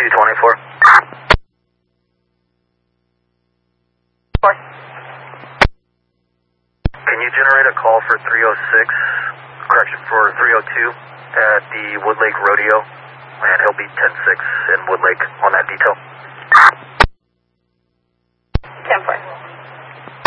224. Can you generate a call for 306, correction, for 302 at the Wood Lake Rodeo? And he'll be 10-6 in Wood Lake on that detail.